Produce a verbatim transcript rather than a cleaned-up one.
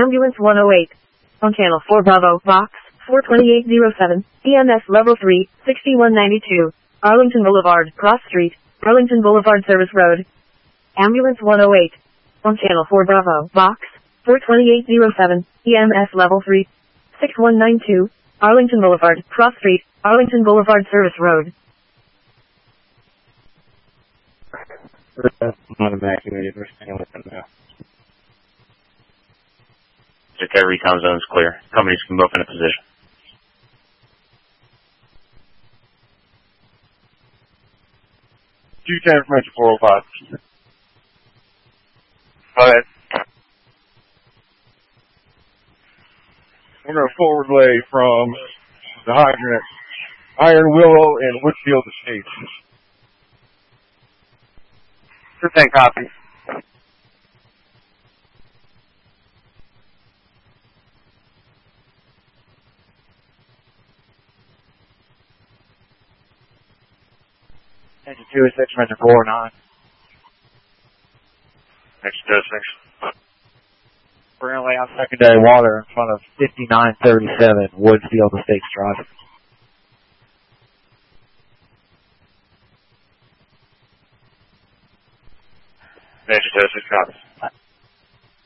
Ambulance one oh eight. On Channel four Bravo, Box four twenty-eight oh seven, E M S Level three, sixty-one ninety-two, Arlington Boulevard, Cross Street, Arlington Boulevard Service Road. Ambulance one oh eight. On Channel four Bravo, Box four twenty-eight oh seven, E M S Level three, sixty-one ninety-two, Arlington Boulevard, Cross Street, Arlington Boulevard Service Road. Not evacuated. We're staying with them now. Just every time zone is clear. Companies can move in a position. two ten from Metro four oh five. Go ahead. We're going to forward lay from the hydrant, Iron Willow and Woodfield Estates. Sure thing, copy. Engine two oh six, Metro four oh nine. Next two oh six. We're going to lay out secondary water in front of fifty-nine thirty-seven Woodfield Estates Drive. Next two oh six, copy.